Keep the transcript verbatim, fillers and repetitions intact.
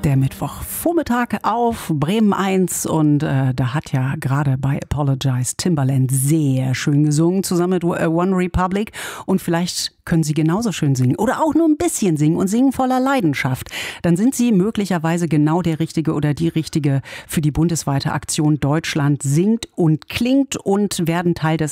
Der Mittwochvormittag auf Bremen eins und äh, da hat ja gerade bei Apologize Timbaland sehr schön gesungen, zusammen mit One Republic, und vielleicht können Sie genauso schön singen oder auch nur ein bisschen singen und singen voller Leidenschaft. Dann sind Sie möglicherweise genau der Richtige oder die Richtige für die bundesweite Aktion Deutschland singt und klingt und werden Teil des